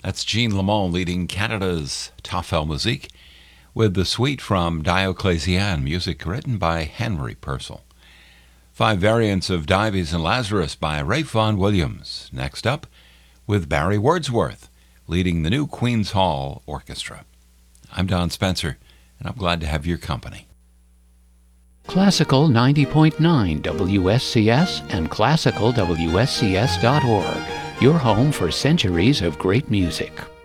That's Jean Lamont leading Canada's Tafel Musique with the suite from Dioclesian, music written by Henry Purcell. 5 variants of Dives and Lazarus by Ralph Vaughan Williams. Next up, with Barry Wordsworth leading the new Queen's Hall Orchestra. I'm Don Spencer, and I'm glad to have your company. Classical 90.9 WSCS and classicalwscs.org, your home for centuries of great music.